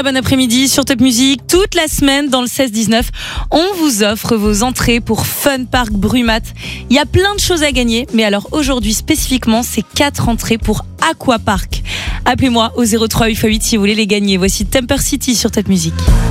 très bon après-midi sur Top Music. Toute la semaine dans le 16-19, on vous offre vos entrées pour Fun Park Brumat. Il y a plein de choses à gagner, mais alors aujourd'hui spécifiquement, c'est 4 entrées pour Aquapark. Appelez-moi au 03 8x8 si vous voulez les gagner. Voici Temper City sur Top Music.